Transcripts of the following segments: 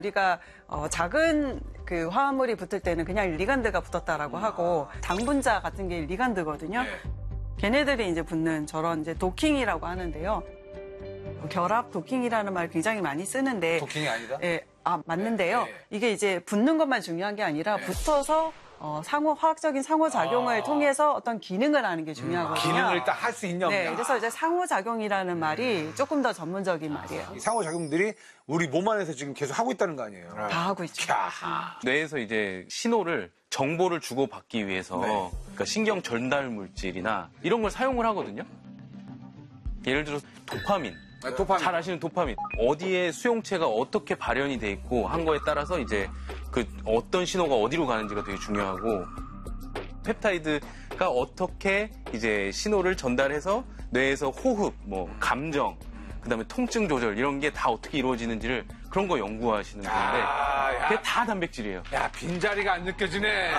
우리가 작은 그 화합물이 붙을 때는 그냥 리간드가 붙었다라고 하고 당분자 같은 게 리간드거든요. 걔네들이 이제 붙는 저런 이제 도킹이라고 하는데요. 결합 도킹이라는 말 굉장히 많이 쓰는데 도킹이 아니다? 예, 맞는데요. 이게 이제 붙는 것만 중요한 게 아니라 붙어서 화학적인 상호작용을 통해서 어떤 기능을 하는 게 중요하거든요. 기능을 딱 할 수 있냐 없냐. 네, 그래서 이제 상호작용이라는 말이 조금 더 전문적인 말이에요. 이 상호작용들이 우리 몸 안에서 지금 계속 하고 있다는 거 아니에요? 다 하고 있죠. 뇌에서 이제 신호를 정보를 주고받기 위해서 그러니까 신경 전달 물질이나 이런 걸 사용을 하거든요. 예를 들어서 도파민. 도파민. 잘 아시는 도파민. 어디에 수용체가 어떻게 발현이 돼 있고 한 거에 따라서 이제 그 어떤 신호가 어디로 가는지가 되게 중요하고 펩타이드가 어떻게 이제 신호를 전달해서 뇌에서 호흡, 뭐 감정, 그다음에 통증 조절 이런 게 다 어떻게 이루어지는지를 그런 거 연구하시는 분인데 그게 다 단백질이에요. 야, 빈자리가 안 느껴지네.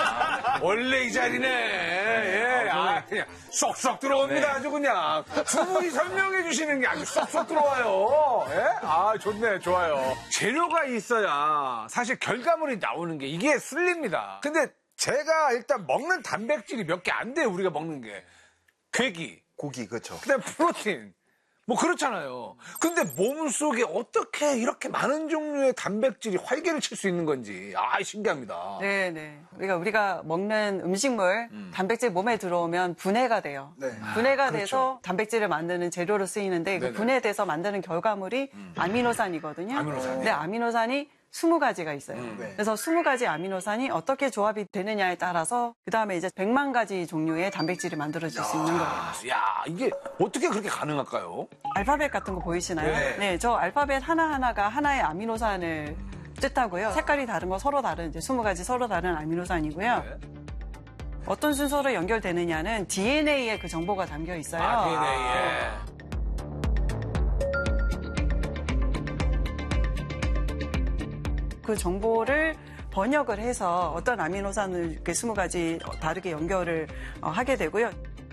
원래 이 자리네. 예. 그냥 쏙쏙 들어옵니다. 아주 그냥. 두 분이 설명해 주시는 게 아주 쏙쏙 들어와요. 예? 좋네. 좋아요. 재료가 있어야 사실 결과물이 나오는 게 이게 슬립니다. 근데 제가 일단 먹는 단백질이 몇 개 안 돼요. 우리가 먹는 게. 괴기. 고기, 그렇죠. 그다음에 프로틴. 뭐 그렇잖아요. 근데 몸속에 어떻게 이렇게 많은 종류의 단백질이 활개를 칠 수 있는 건지 신기합니다. 네. 우리가 먹는 음식물, 단백질 몸에 들어오면 분해가 돼요. 네. 분해가 그렇죠. 돼서 단백질을 만드는 재료로 쓰이는데 그 분해돼서 만드는 결과물이 아미노산이거든요. 아미노산. 근데 아미노산이 20가지가 있어요. 네. 그래서 20가지 아미노산이 어떻게 조합이 되느냐에 따라서 그다음에 이제 100만 가지 종류의 단백질이 만들어질 수 있는 거예요. 야, 이게 어떻게 그렇게 가능할까요? 알파벳 같은 거 보이시나요? 네, 저 알파벳 하나하나가 하나의 아미노산을 뜻하고요. 색깔이 다른 거 서로 다른 이제 20가지 서로 다른 아미노산이고요. 어떤 순서로 연결되느냐는 DNA에 그 정보가 담겨 있어요. DNA에. 그 정보를 번역을 해서 어떤 아미노산을 이렇게 20가지 다르게 연결을 하게 되고요.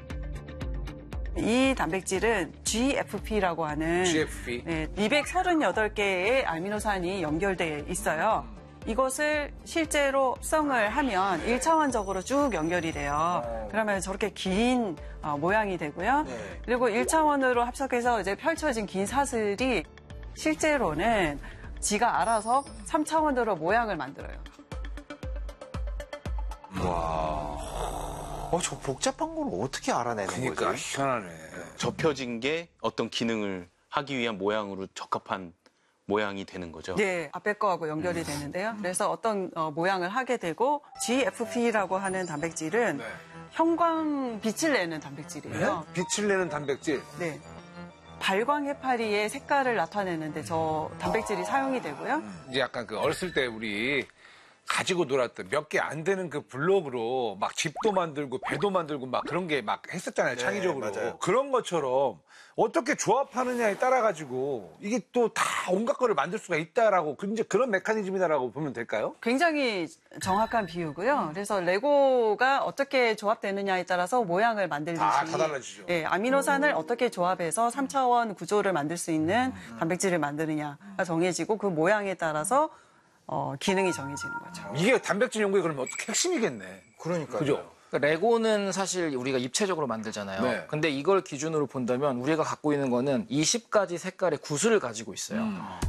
이 단백질은 GFP라고 하는 GFP. 238개의 아미노산이 연결되어 있어요. 이것을 실제로 합성을 하면 1차원적으로 쭉 연결이 돼요. 그러면 저렇게 긴 모양이 되고요. 그리고 1차원으로 합석해서 이제 펼쳐진 긴 사슬이 실제로는 지가 알아서 3차원으로 모양을 만들어요. 저 복잡한 걸 어떻게 알아내는 그러니까 거지? 희한하네. 접혀진 게 어떤 기능을 하기 위한 모양으로 적합한 모양이 되는 거죠. 네, 앞에 거하고 연결이 되는데요. 그래서 어떤 모양을 하게 되고 GFP라고 하는 단백질은 형광빛을 내는 단백질이에요. 빛을 내는 단백질. 네. 발광 해파리의 색깔을 나타내는데 저 단백질이 사용이 되고요. 이제 약간 그 어렸을 때 우리 가지고 놀았던 몇 개 안 되는 그 블록으로 막 집도 만들고 배도 만들고 막 그런 게 막 했었잖아요. 창의적으로. 맞아요. 그런 것처럼 어떻게 조합하느냐에 따라 가지고 이게 또 다 온갖 거를 만들 수가 있다라고 이제 그런 메커니즘이다라고 보면 될까요? 굉장히 정확한 비유고요. 그래서 레고가 어떻게 조합되느냐에 따라서 모양을 만들듯이 다 달라지죠. 예, 아미노산을 어떻게 조합해서 3차원 구조를 만들 수 있는 단백질을 만드느냐가 정해지고 그 모양에 따라서 기능이 정해지는 거죠. 이게 단백질 연구의 그러면 어떻게 핵심이겠네. 그러니까요. 그죠? 그러니까 레고는 사실 우리가 입체적으로 만들잖아요. 네. 근데 이걸 기준으로 본다면 우리가 갖고 있는 거는 20가지 색깔의 구슬을 가지고 있어요.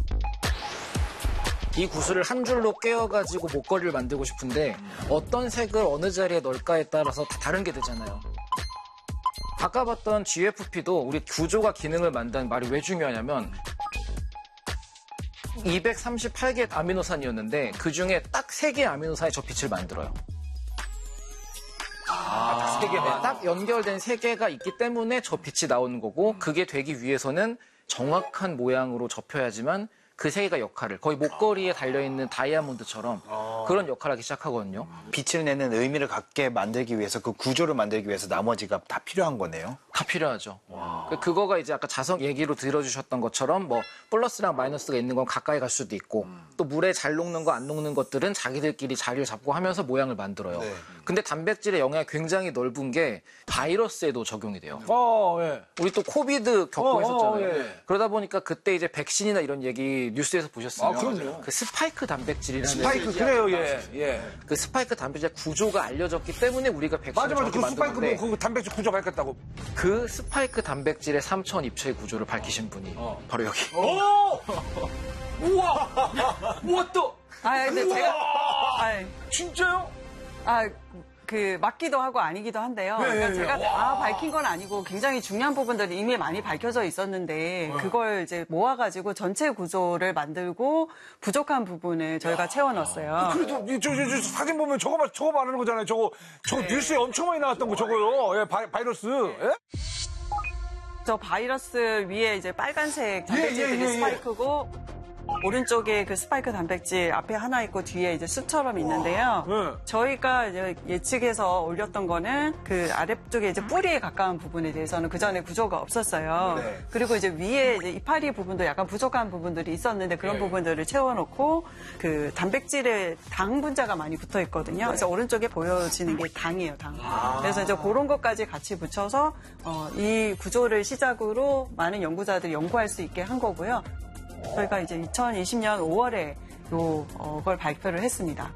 이 구슬을 한 줄로 꿰어가지고 목걸이를 만들고 싶은데 어떤 색을 어느 자리에 넣을까에 따라서 다 다른 게 되잖아요. 아까 봤던 GFP도 우리 구조가 기능을 만드는 말이 왜 중요하냐면 238개 아미노산이었는데 그중에 딱 3개의 아미노산이 저 빛을 만들어요. 딱 3개만. 딱 연결된 3개가 있기 때문에 저 빛이 나오는 거고 그게 되기 위해서는 정확한 모양으로 접혀야지만 그 3개가 역할을 거의 목걸이에 달려있는 다이아몬드처럼 그런 역할을 하기 시작하거든요. 빛을 내는 의미를 갖게 만들기 위해서 그 구조를 만들기 위해서 나머지가 다 필요한 거네요. 다 필요하죠. 그거가 이제 아까 자석 얘기로 들어주셨던 것처럼 뭐 플러스랑 마이너스가 있는 건 가까이 갈 수도 있고 또 물에 잘 녹는 거 안 녹는 것들은 자기들끼리 자리를 잡고 하면서 모양을 만들어요. 근데 단백질의 영향이 굉장히 넓은 게 바이러스에도 적용이 돼요. 예. 우리 또 코비드 겪고 있었잖아요. 예. 그러다 보니까 그때 이제 백신이나 이런 얘기 뉴스에서 보셨어요. 그럼요. 그 스파이크 단백질이라는 스파이크, 그래요, 예. 그 스파이크 단백질 구조가 알려졌기 때문에 우리가 백신을 맞아. 그 스파이크 만드는데 그 단백질 구조 밝혔다고. 그 스파이크 단백질의 3천 입체 구조를 밝히신 분이 바로 여기. 우와, 또. 근데 제가, 진짜요? 그 맞기도 하고 아니기도 한데요. 그러니까 제가 다 밝힌 건 아니고 굉장히 중요한 부분들이 이미 많이 밝혀져 있었는데 그걸 이제 모아가지고 전체 구조를 만들고 부족한 부분을 저희가 채워 넣었어요. 그래도 저 사진 보면 저거 말하는 거잖아요. 저거 뉴스에 엄청 많이 나왔던 거 저거요. 예, 바이러스. 예? 저 바이러스 위에 이제 빨간색 단백질들이 스파이크고 오른쪽에 그 스파이크 단백질 앞에 하나 있고 뒤에 이제 숲처럼 있는데요. 저희가 이제 예측해서 올렸던 거는 그 아래쪽에 이제 뿌리에 가까운 부분에 대해서는 그 전에 구조가 없었어요. 그리고 이제 위에 이제 이파리 부분도 약간 부족한 부분들이 있었는데 그런 부분들을 채워놓고 그 단백질에 당 분자가 많이 붙어 있거든요. 그래서 오른쪽에 보여지는 게 당이에요, 당. 그래서 이제 그런 것까지 같이 붙여서 이 구조를 시작으로 많은 연구자들이 연구할 수 있게 한 거고요. 저희가 이제 2020년 5월에 걸 발표를 했습니다.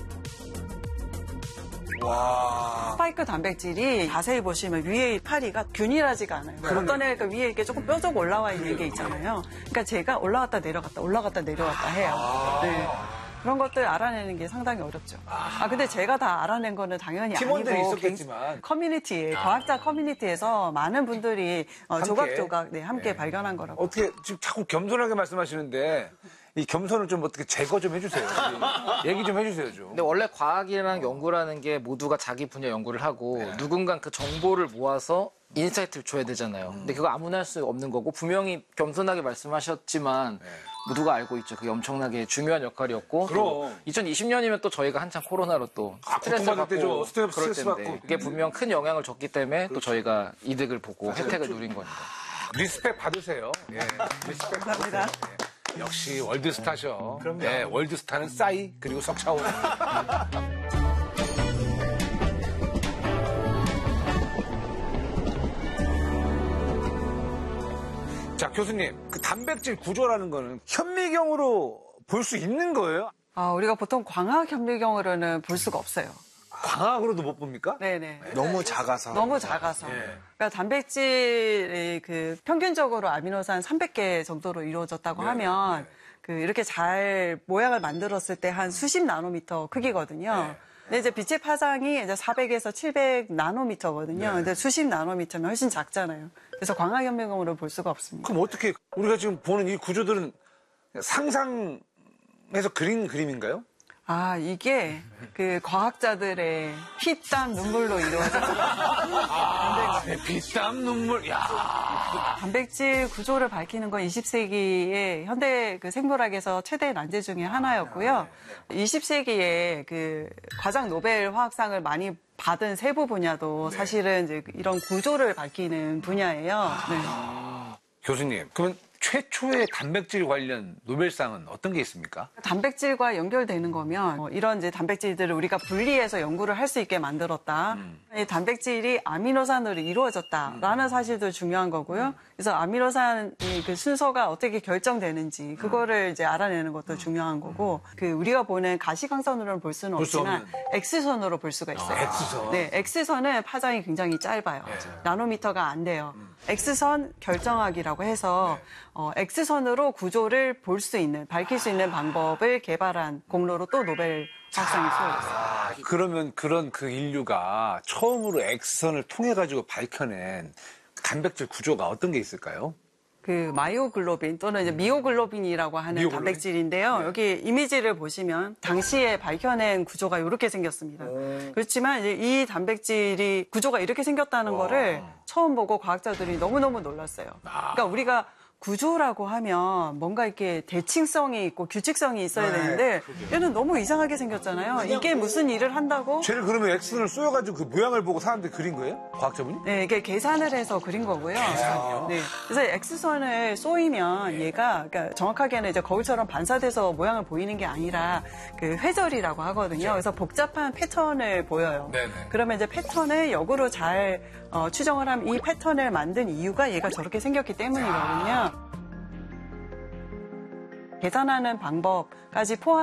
와. 스파이크 단백질이 자세히 보시면 위에 파리가 균일하지가 않아요. 어떤 애가 위에 이렇게 조금 뾰족 올라와 있는 게 있잖아요. 그러니까 제가 올라갔다 내려갔다 해요. 네. 그런 것들 알아내는 게 상당히 어렵죠. 근데 제가 다 알아낸 거는 당연히 팀원들이 아니고 있었겠지만. 과학자 커뮤니티에서 많은 분들이 조각조각 함께 발견한 거라고. 어떻게 지금 자꾸 겸손하게 말씀하시는데 이 겸손을 좀 어떻게 제거 좀 해주세요. 얘기 좀 해주세요, 좀. 근데 원래 과학이랑 연구라는 게 모두가 자기 분야 연구를 하고 누군가 그 정보를 모아서 인사이트를 줘야 되잖아요. 근데 그거 아무나 할 수 없는 거고 분명히 겸손하게 말씀하셨지만 모두가 알고 있죠. 그게 엄청나게 중요한 역할이었고 그럼. 2020년이면 또 저희가 한참 코로나로 또 스트레스 고통받을 때죠. 받고 스트레스 그럴 텐데 받고. 그게 분명 큰 영향을 줬기 때문에 또 저희가 이득을 보고 혜택을 누린 겁니다. 리스펙 받으세요. 예. 리스펙 감사합니다. 예. 역시 월드스타셔. 네, 월드스타는 싸이 그리고 석차원. 자, 교수님, 그 단백질 구조라는 거는 현미경으로 볼 수 있는 거예요? 우리가 보통 광학 현미경으로는 볼 수가 없어요. 광학으로도 못 봅니까? 네네. 너무 작아서. 너무 작아서. 그러니까 단백질이 그 평균적으로 아미노산 300개 정도로 이루어졌다고 하면 그 이렇게 잘 모양을 만들었을 때 한 수십 나노미터 크기거든요. 근데 이제 빛의 파장이 이제 400에서 700 나노미터거든요. 근데 수십 나노미터면 훨씬 작잖아요. 그래서 광학 현미경으로 볼 수가 없습니다. 그럼 어떻게 우리가 지금 보는 이 구조들은 상상해서 그린 그림인가요? 이게 그 과학자들의 피땀 눈물로 이루어져요. 피땀 눈물, 야. 단백질 구조를 밝히는 건 20세기의 현대 그 생물학에서 최대 난제 중에 하나였고요. 20세기에 그 과장 노벨 화학상을 많이 받은 세부 분야도 사실은 이제 이런 구조를 밝히는 분야예요. 네. 교수님, 그러면 최초의 단백질 관련 노벨상은 어떤 게 있습니까? 단백질과 연결되는 거면 이런 이제 단백질들을 우리가 분리해서 연구를 할 수 있게 만들었다. 이 단백질이 아미노산으로 이루어졌다라는 사실도 중요한 거고요. 그래서 아미노산의 그 순서가 어떻게 결정되는지 그거를 이제 알아내는 것도 중요한 거고, 그 우리가 보는 가시광선으로는 볼 수는 없지만 X선으로 볼 수가 있어요. X선. 네, X선은 파장이 굉장히 짧아요. 나노미터가 안 돼요. X선 결정학이라고 해서 X선으로 구조를 볼 수 있는, 밝힐 수 있는 방법을 개발한 공로로 또 노벨 화학상이 수여됐어요. 그러면 그런 그 인류가 처음으로 X선을 통해 가지고 밝혀낸 단백질 구조가 어떤 게 있을까요? 그 마이오글로빈 또는 이제 미오글로빈이라고 하는 미오글로빈? 단백질인데요. 여기 이미지를 보시면 당시에 밝혀낸 구조가 이렇게 생겼습니다. 그렇지만 이제 이 단백질이 구조가 이렇게 생겼다는 거를 처음 보고 과학자들이 너무너무 놀랐어요. 그러니까 우리가 구조라고 하면 뭔가 이렇게 대칭성이 있고 규칙성이 있어야 되는데 얘는 너무 이상하게 생겼잖아요. 이게 무슨 일을 한다고? 쟤를 그러면 X선을 쏘여가지고 그 모양을 보고 사람들이 그린 거예요? 과학자분이? 네, 이게 계산을 해서 그린 거고요. 네. 그래서 X선을 쏘이면 얘가 그러니까 정확하게는 이제 거울처럼 반사돼서 모양을 보이는 게 아니라 그 회절이라고 하거든요. 그래서 복잡한 패턴을 보여요. 네네. 그러면 이제 패턴을 역으로 잘 추정을 하면 이 패턴을 만든 이유가 얘가 저렇게 생겼기 때문이거든요. 계산하는 방법까지 포함